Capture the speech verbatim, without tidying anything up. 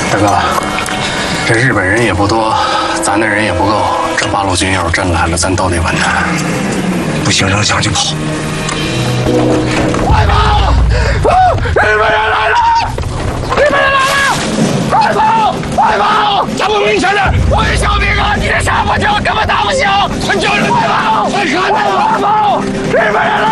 大哥，这日本人也不多，咱的人也不够，这八路军要是真来了，咱都得完蛋。不行，扔枪就跑！ 快跑！日本人来了！日本人来了！快跑！快跑！这么明显的，我是小兵啊！你这杀不救，根本打不醒！快救人！快跑！快跑！快跑！日本人来！